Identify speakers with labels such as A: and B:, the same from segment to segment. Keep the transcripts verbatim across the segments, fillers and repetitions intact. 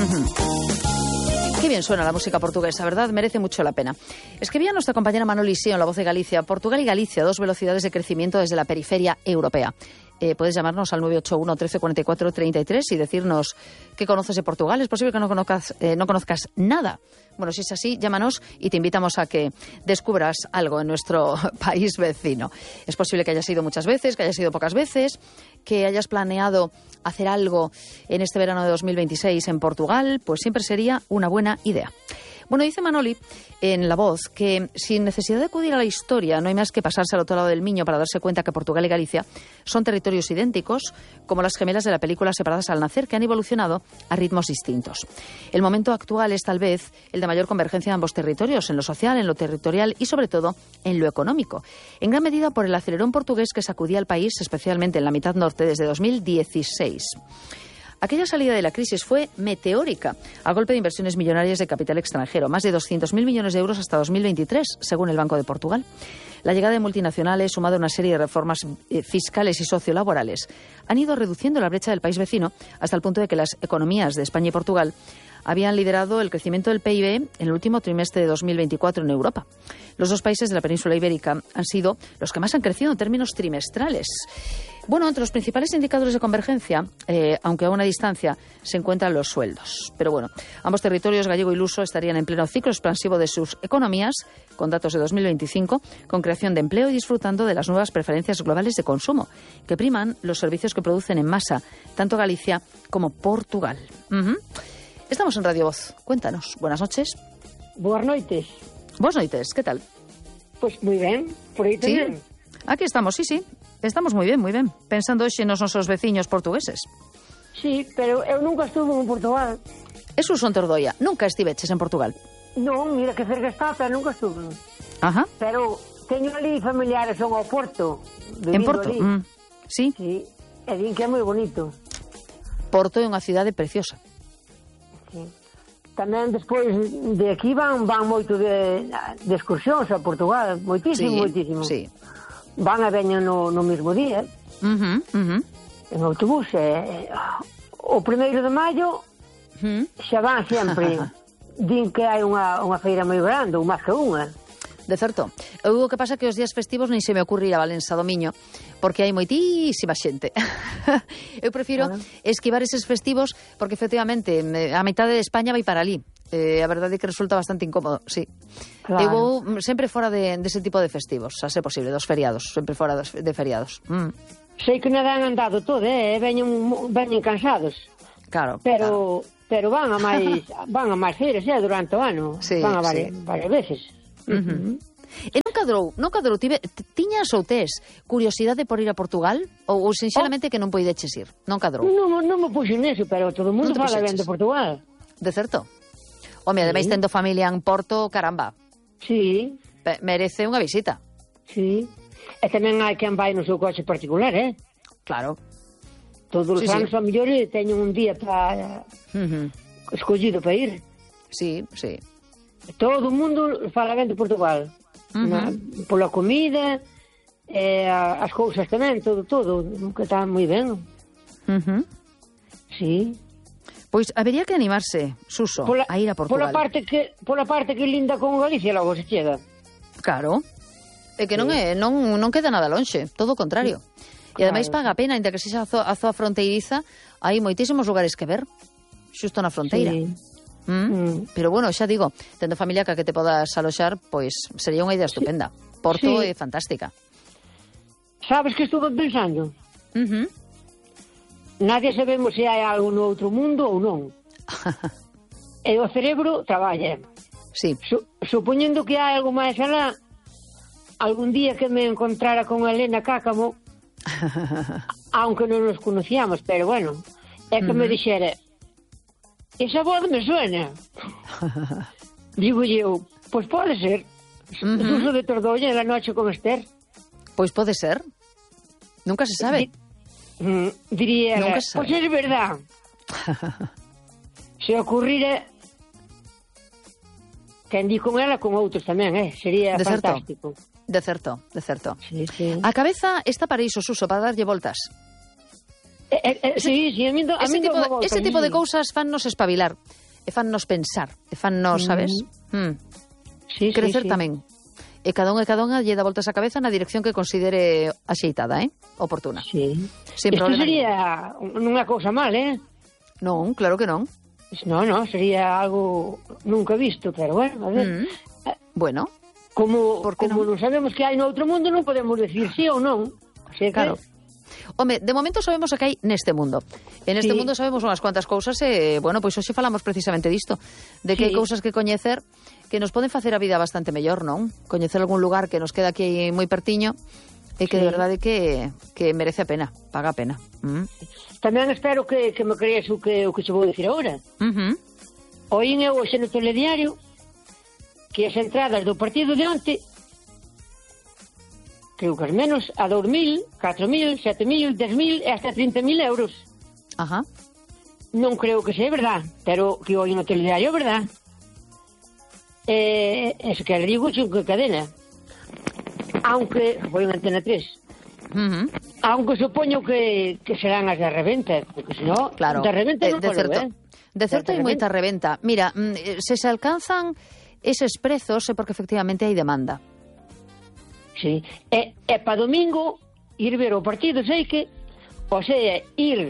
A: Uh-huh. Qué bien suena la música portuguesa, ¿verdad? Merece mucho la pena. Escribía nuestra compañera Manoli Sio en La Voz de Galicia: Portugal y Galicia, dos velocidades de crecimiento desde la periferia europea. Eh, puedes llamarnos al nueve ocho uno, trece, cuarenta y cuatro, treinta y tres y decirnos qué conoces de Portugal. Es posible que no conozcas, eh, no conozcas nada. Bueno, si es así, llámanos y te invitamos a que descubras algo en nuestro país vecino. Es posible que hayas ido muchas veces, que hayas ido pocas veces, que hayas planeado hacer algo en este verano de dos mil veintiséis en Portugal, pues siempre sería una buena idea. Bueno, dice Manoli en La Voz que sin necesidad de acudir a la historia no hay más que pasarse al otro lado del Miño para darse cuenta que Portugal y Galicia son territorios idénticos, como las gemelas de la película Separadas al nacer, que han evolucionado a ritmos distintos. El momento actual es tal vez el de mayor convergencia de ambos territorios, en lo social, en lo territorial y sobre todo en lo económico, en gran medida por el acelerón portugués que sacudía al país, especialmente en la mitad norte, desde dos mil dieciséis. Aquella salida de la crisis fue meteórica, a golpe de inversiones millonarias de capital extranjero, más de doscientos mil millones de euros hasta dos mil veintitrés, según el Banco de Portugal. La llegada de multinacionales, sumada a una serie de reformas eh, fiscales y sociolaborales, han ido reduciendo la brecha del país vecino hasta el punto de que las economías de España y Portugal habían liderado el crecimiento del P I B en el último trimestre de dos mil veinticuatro en Europa. Los dos países de la península ibérica han sido los que más han crecido en términos trimestrales. Bueno, entre los principales indicadores de convergencia, eh, aunque a una distancia, se encuentran los sueldos. Pero bueno, ambos territorios, gallego y luso, estarían en pleno ciclo expansivo de sus economías, con datos de dos mil veinticinco, con creación de empleo y disfrutando de las nuevas preferencias globales de consumo, que priman los servicios que producen en masa, tanto Galicia como Portugal. Uh-huh. Estamos en Radio Voz. Cuéntanos. Buenas noches.
B: Buenas noites.
A: Buenas noites. ¿Qué tal?
B: Pues muy bien. Por aí tamén.
A: Sí. Aquí estamos, sí, sí. Estamos moi ben, moi ben. Pensando hoxe nos nosos veciños portugueses.
B: Sí, pero eu nunca estuve en Portugal.
A: Eso son Tordoia. Nunca estiveches en Portugal?
B: Non, mira que cerca está, pero nunca estuve.
A: Ajá.
B: Pero teño ali familiares son ao Porto.
A: En Porto? Mm. Sí.
B: Sí. E din que é moi bonito.
A: Porto é unha cidade preciosa.
B: Sí. Tamén despois de aquí van van moito de, de excursións a Portugal. Moitísimo,
A: sí,
B: moitísimo.
A: Sí.
B: Van a veña no, no mesmo día.
A: Uh-huh, uh-huh.
B: En autobús. Eh, o primeiro de maio uh-huh. xa van sempre. Din que hai unha, unha feira moi grande, ou máis que unha.
A: De certo. Eu o que pasa que os días festivos nem se me ocurre ir a Valença do Miño, porque hai moitísima xente. Eu prefiro ah. esquivar eses festivos, porque efectivamente a metade de España vai para ali. Eh, a verdade é que resulta bastante incómodo, sí. Claro. Eu vou sempre fora de, de ese tipo de festivos, a ser posible, dos feriados, sempre fora dos, de feriados. Mm.
B: Sei que non han andado todo, eh? Veñen, veñen cansados.
A: Claro.
B: Pero, claro. pero van a máis van a máis feiras, eh, durante o ano.
A: Sí,
B: van a varias,
A: sí.
B: varias veces.
A: Uh-huh. E non cadrou, non cadrou, tive, tiñas ou tes curiosidade por ir a Portugal? Ou, ou sinceramente oh. que non poideches ir? Non cadrou?
B: Non, non me puxo neso, pero todo o mundo fala ben de Portugal.
A: De certo? Home, ademais, sí. tendo familia en Porto, caramba.
B: Sí.
A: Pe- merece unha visita.
B: Sí. E tamén hai quen vai no seu coche particular, eh?
A: Claro.
B: Todos os
A: sí,
B: anos,
A: sí.
B: a mellor, teñen un día para
A: uh-huh.
B: escollido para ir.
A: Sí, sí.
B: Todo o mundo fala ben de Portugal. Uh-huh. Na, pola comida, eh, as cousas tamén, todo, todo, que está moi ben.
A: Uh-huh.
B: Sí.
A: Pois habería que animarse, Suso,
B: pola,
A: a ir a Portugal.
B: Pola parte que pola parte que linda con Galicia logo se chega.
A: Claro. É que non é non non queda nada lonxe, todo o contrario. Sí. E ademais paga a pena, ainda que sexa a zoa, a zoa fronteiriza, hai moitísimos lugares que ver, xusto na fronteira.
B: Sí.
A: Mm? Mm. Pero bueno, xa digo, tendo familia que que te podas aloxar, pois sería unha idea estupenda. Sí. Porto sí. é fantástica.
B: Sabes que estuve pensando?
A: Uh-huh.
B: Nadie sabemos se hai algo no outro mundo ou non. E o cerebro traballa.
A: Sí.
B: Su, supoñendo que hai algo máis alá, algún día que me encontrara con Elena Cácamo, aunque non nos conocíamos, pero bueno, é que uh-huh. me dixera, esa voz me suena. Digo eu, pois pode ser. Uh-huh. Suso de Tordolla de la noche con Esther.
A: Pois pode ser. Nunca se sabe.
B: Di, mm, diría, pois é verdad. Se ocurrira que andí con ela con outros tamén, eh? Sería
A: de
B: fantástico.
A: Certo. De certo, de certo.
B: Sí, sí.
A: A cabeza está para iso, Suso, para darlle voltas.
B: Eh, eh, sí, sí, a mí, a
A: ese
B: mí
A: tipo,
B: no
A: ese tipo de cousas fannos espabilar, e fannos pensar, e fannos, sabes? Mm.
B: Sí,
A: Crecer
B: sí, sí.
A: tamén. E cada un e cada unha lle dá voltas a cabeza na dirección que considere axeitada, eh? Oportuna.
B: Sí.
A: Sin
B: Isto
A: problema
B: sería unha cousa mal, eh?
A: Non, claro que non.
B: No, no, sería algo nunca visto, pero bueno, a ver.
A: Mm. Bueno,
B: Como,
A: por que
B: como
A: non?
B: non sabemos que hai no outro mundo, non podemos decir sí ou non. Así que,
A: claro. Home, de momento sabemos o que hai neste mundo. En este
B: Sí.
A: mundo sabemos unhas cuantas cousas e, bueno, pois hoxe falamos precisamente disto, de que
B: Sí.
A: hai cousas que coñecer que nos poden facer a vida bastante mellor, non? Coñecer algún lugar que nos queda aquí moi pertiño e que
B: Sí.
A: de verdade que, que merece a pena, paga a pena. Mm.
B: tamén espero que, que me crees o que, o que se vou dicir agora.
A: Uh -huh.
B: Oín eu hoxe no telediario que as entradas do partido de onte, creo que as menos a dous mil, catro mil, sete mil, dez mil e hasta trinta mil euros.
A: Ajá.
B: Non creo que sea verdad, pero que oín no telediario é verdad. Eh, eso que le digo que cadena. Aunque, foi unha Antena tres.
A: Uh -huh.
B: Aunque supoño que, que serán as de reventa, porque senón,
A: Claro,
B: de reventa
A: de,
B: non
A: de
B: polo,
A: certo,
B: eh?
A: de certo hai moita reventa. Mira, mm, se se alcanzan eses prezos é porque efectivamente hai demanda.
B: Sí. E, e pa domingo ir ver o partido, sei que, o sea, ir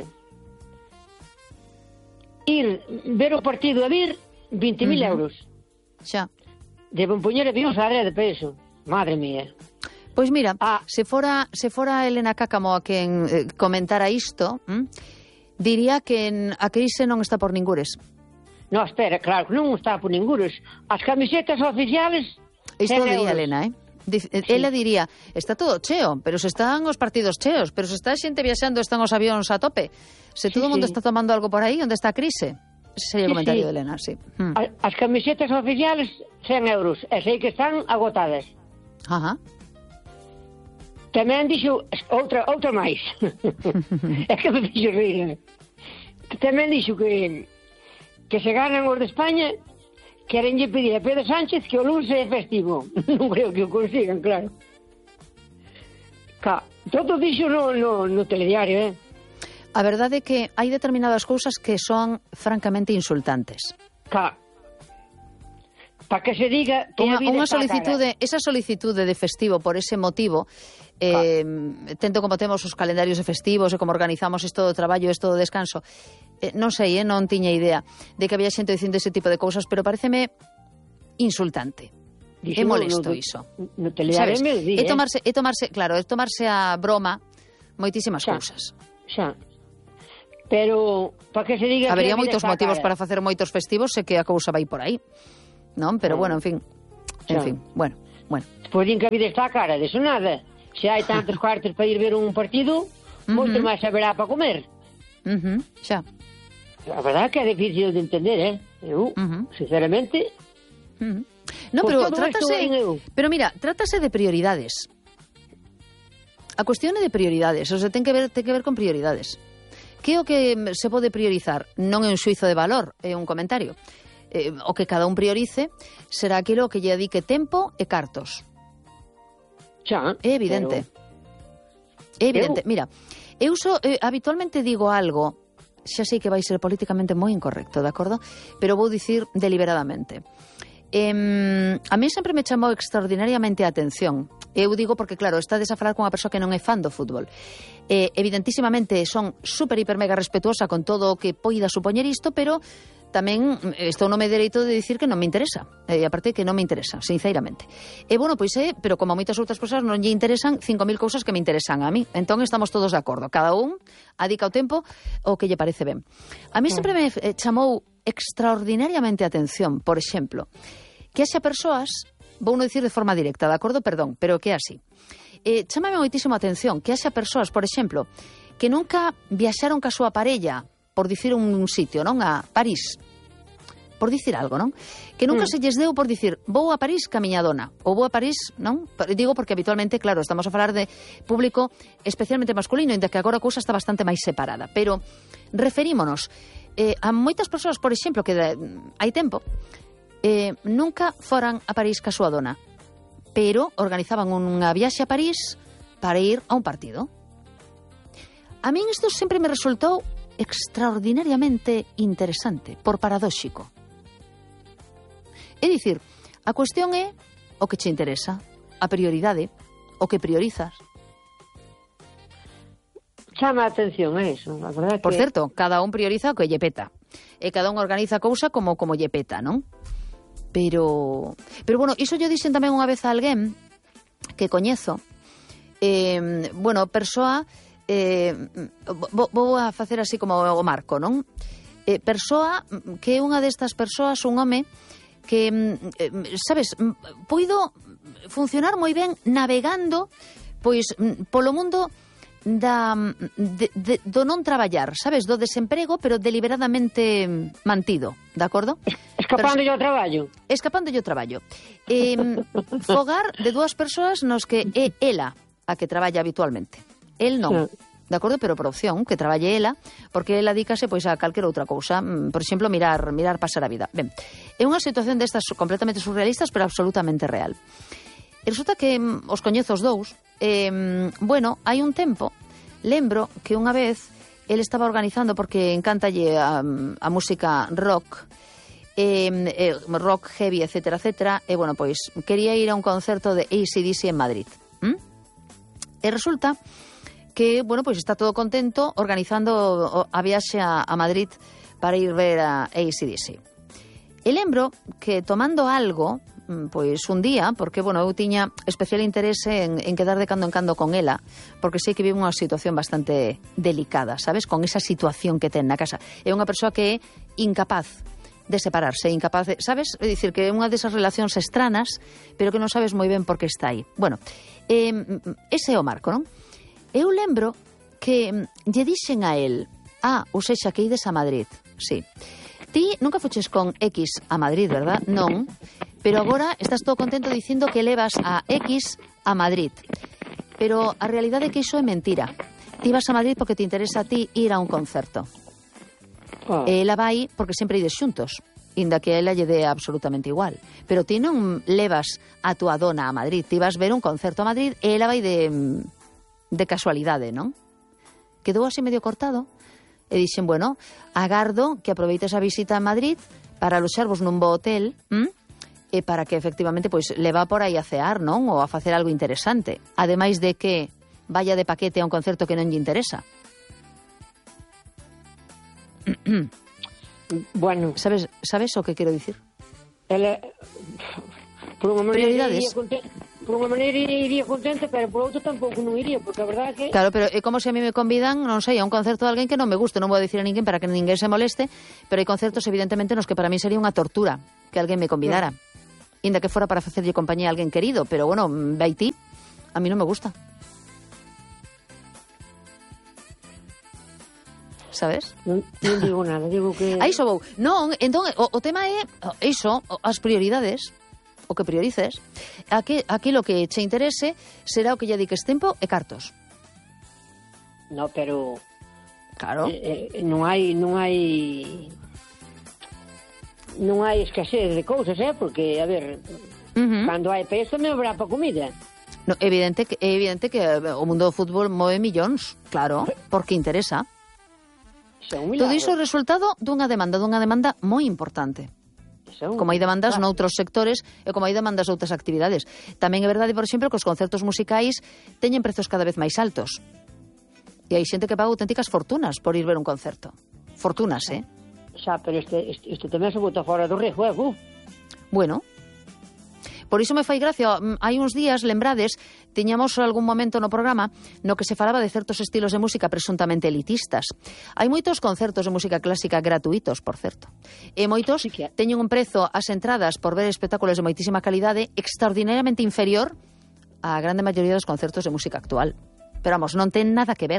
B: ir ver o partido a vir vinte mil
A: Uh-huh.
B: euros.
A: Xa.
B: Deben poñer avións a de peso. Madre mía.
A: Pois mira,
B: Ah.
A: se fora se fora Elena Cácamo a quen eh, comentara isto, ¿m? diría que en, a crise non está por ningures.
B: No, espera, claro que non está por ningunos. As camisetas oficiales
A: Isto
B: cen
A: diría
B: euros.
A: Elena, eh? Dic- Ela diría, está todo cheo, pero se están os partidos cheos, pero se está a xente viaxando, están os avións a tope. Se
B: Sí,
A: todo o mundo
B: sí.
A: está tomando algo por aí, onde está a crise? Ese sería o
B: Sí,
A: comentario
B: sí.
A: de Elena, sí. Mm.
B: A- As camisetas oficiales cen euros. E sei que están agotadas.
A: Ajá.
B: Tamén dixo outra outra máis. É que me dixo reír. Tamén dixo que que se ganan os de España querenlle pedir a Pedro Sánchez que o lunes é festivo. Non creo que o consigan, claro. Ca, todo dixo no, no, no telediario, eh?
A: A verdade é que hai determinadas cousas que son francamente insultantes.
B: Ca, para que se diga que
A: Unha,
B: a vida
A: unha
B: está
A: solicitude, esa solicitude de festivo por ese motivo, eh, tento como temos os calendarios de festivos e como organizamos isto do traballo, isto do descanso, eh, non sei, eh, non tiña idea de que había xente dicindo ese tipo de cousas, pero pareceme insultante.
B: cara.
A: É
B: Dixo no-
A: molesto
B: no,
A: iso.
B: No telediario
A: Sabes?
B: me di,
A: É
B: eh?
A: tomarse, é tomarse, claro, é tomarse a broma moitísimas
B: Xa.
A: cousas.
B: Xa. Pero para que se diga
A: Habería
B: que a vida
A: moitos
B: está
A: motivos
B: cara.
A: para facer moitos festivos e que a cousa vai por aí. Non, pero
B: Mm.
A: bueno, en fin. En
B: Xa.
A: fin, bueno, bueno.
B: Pois din que a vida está cara, deso nada. Se hai tantos cuartos para ir ver un partido, moito máis haberá para comer.
A: Uh -huh, xa.
B: A verdade que é difícil de entender, eh? Eu,
A: Ujú.
B: sinceramente,
A: Uh -huh. No,
B: Pois
A: pero
B: todo isto
A: trátase,
B: en eu.
A: pero mira, trátase de prioridades. A cuestión é de prioridades, o sea, ten que ver ten que ver con prioridades. Que é o que se pode priorizar? Non é un xuizo de valor, é un comentario. Eh, o que cada un priorice será aquilo que lle dedique tempo e cartos.
B: xa.
A: É evidente. É evidente.
B: Eu-
A: Mira, eu so, eh, habitualmente digo algo, xa sei que vai ser políticamente moi incorrecto, de acordo? Pero vou dicir deliberadamente. Eh, a mí sempre me chamou extraordinariamente a atención. Eu digo porque, claro, estades a falar con unha persoa que non é fan do fútbol. Eh, evidentísimamente son super, hiper, mega respetuosa con todo o que poida supoñer isto, pero tamén eh, estou no meu dereito de dicir que non me interesa. E eh, aparte que non me interesa, sinceramente. E bueno, pois é, pero como a moitas outras persoas non lle interesan cinco mil cousas que me interesan a mí. Entón estamos todos de acordo. Cada un adica o tempo o que lle parece ben. A mí sempre me eh, chamou extraordinariamente a atención, por exemplo, que haxa persoas, vou non dicir de forma directa, de acordo, perdón, pero que é así. Eh, chámame moitísimo a atención que haxa persoas, por exemplo, que nunca viaxaron ca súa parella, por dicir un, un sitio, non? A París. Por dicir algo, non? Que nunca
B: Mm.
A: se lles deu por dicir vou a París ca miña dona, ou vou a París, non? Digo porque habitualmente, claro, estamos a falar de público especialmente masculino, inda que agora a cousa está bastante máis separada, pero referímonos eh, a moitas persoas, por exemplo, que de, hai tempo, eh, nunca foran a París ca súa dona, pero organizaban unha viaxe a París para ir a un partido. A min isto sempre me resultou extraordinariamente interesante, por paradóxico. É dicir, a cuestión é o que che interesa, a prioridade, o que priorizas.
B: Chama a atención eso, a verdade que...
A: Por certo, cada un prioriza o que lle peta. E cada un organiza a cousa como como lle peta, non? Pero, pero bueno, iso yo dixen tamén unha vez a alguén que coñezo. Eh, bueno, persoa, eh, vou, vou a facer así como o marco, non? Eh, persoa que é unha destas persoas, un home que, eh, sabes, poido funcionar moi ben navegando pois polo mundo da, de, de, do non traballar, sabes, do desemprego, pero deliberadamente mantido, de acordo?
B: Escapando ao traballo.
A: Escapando ao traballo. Eh, fogar de dúas persoas nos que é ela a que traballa habitualmente. El non. Sí. De acordo, pero por opción, que traballe ela, porque ela dícase pois a calquera outra cousa, por exemplo, mirar mirar pasar a vida. Ben, é unha situación destas completamente surrealistas, pero absolutamente real. E resulta que os coñezo os dous. Eh, bueno, hai un tempo, lembro que unha vez ele estaba organizando, porque encántalle a, a música rock, eh, eh, rock heavy, etcétera, etcétera, e bueno, pois quería ir a un concerto de A C D C en Madrid. ¿Mm? E resulta que, bueno, pois está todo contento organizando a viaxe a, a Madrid para ir ver a A C D C. E lembro que tomando algo, pois un día, porque, bueno, eu tiña especial interese en, en quedar de cando en cando con ela, porque sei que vive unha situación bastante delicada, sabes, con esa situación que ten na casa. É unha persoa que é incapaz de separarse, incapaz de, sabes, é dicir, que é unha desas relacións estranas, pero que non sabes moi ben por que está aí. Bueno, eh, ese é o marco, non? Eu lembro que lle dixen a el, ah, ou sexa, que ides a Madrid, sí. Ti nunca fuches con X a Madrid, verdad? Non. Pero agora estás todo contento dicindo que levas a X a Madrid. Pero a realidade é que iso é mentira. Ti vas a Madrid porque te interesa a ti ir a un concerto. Oh. E ela vai porque sempre ides xuntos, inda que a ela lle dé absolutamente igual. Pero ti non levas a tua dona a Madrid. Ti vas ver un concerto a Madrid e ela vai de, de casualidade, non? Quedou así medio cortado. E dixen, bueno, agardo que aproveites a visita a Madrid para aloxarvos nun bo hotel, ¿m? E para que efectivamente pois leva por aí a cear, non? Ou a facer algo interesante. Ademais de que vaya de paquete a un concerto que non lle interesa.
B: Bueno,
A: sabes, sabes o que quero dicir?
B: Ela por unha maneira
A: prioridades.
B: Iría contenta, por unha maneira iría contenta, pero por outra tampouco non iría, porque a verdade é que...
A: Claro, pero é como se a mí me convidan, non sei, a un concerto de alguén que non me guste, non vou a dicir a ninguén para que ninguén se moleste, pero hai concertos evidentemente nos que para mí sería unha tortura que alguén me convidara. Sí. Inda que fora para facerlle compañía a alguén querido, pero bueno, vai ti, a mí non me gusta. Sabes?
B: Non, non digo nada, digo que...
A: A iso vou. Non, entón, o, o tema é iso, as prioridades, o que priorices, aqui, aquilo que che interese será o que lle dediques tempo e cartos.
B: No, pero...
A: Claro.
B: Eh, eh, non hai... Non hai... non hai escasez de cousas, eh? Porque, a ver, uh-huh. cando hai peso non habrá pa comida.
A: No, evidente que, é evidente que o mundo do fútbol move millóns, claro, porque interesa. Todo iso é o resultado dunha demanda, dunha demanda moi importante. Como hai demandas noutros sectores e como hai demandas noutras actividades. Tamén é verdade, por exemplo, que os concertos musicais teñen prezos cada vez máis altos. E hai xente que paga auténticas fortunas por ir ver un concerto. Fortunas, eh?
B: Xa, pero este, este, este tamén se bota fora do riesgo, eh?
A: Bueno, por iso me fai gracia. Hai uns días, lembrades, tiñamos algún momento no programa no que se falaba de certos estilos de música presuntamente elitistas. Hai moitos concertos de música clásica gratuitos, por certo. E moitos sí que... teñen un prezo ás entradas por ver espectáculos de moitísima calidade extraordinariamente inferior á grande maioría dos concertos de música actual. Pero, vamos, non ten nada que ver.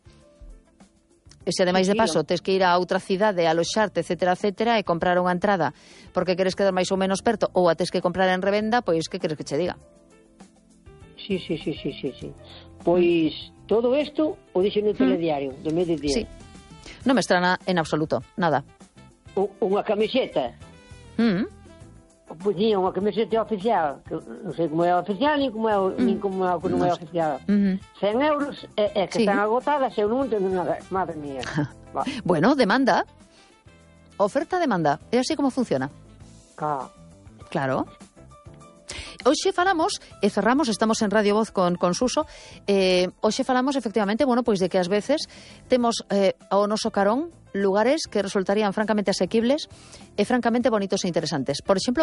A: E se ademais de paso tes que ir a outra cidade, aloxarte, etcétera, etcétera, e comprar unha entrada porque queres quedar máis ou menos perto, ou a tes que comprar en revenda, pois que queres que che diga?
B: Sí, sí, sí, sí, sí, sí. Pois todo isto o dixo no telediario do mediodía.
A: Sí. Non me estrana en absoluto, nada.
B: O, unha camiseta.
A: Mm.
B: poñía unha camiseta oficial, que non sei como é oficial, nin como é, mm. nin como é o que non é oficial.
A: Mm-hmm.
B: cen euros, é, é que sí. Están agotadas, eu non entendo nada, madre mía.
A: Bueno, demanda. Oferta-demanda. É así como funciona.
B: Claro.
A: Claro. Hoxe falamos, e cerramos, estamos en Radio Voz con, con Suso, eh, hoxe falamos efectivamente, bueno, pois de que ás veces temos eh, ao noso carón lugares que resultarían francamente asequibles e francamente bonitos e interesantes. Por exemplo,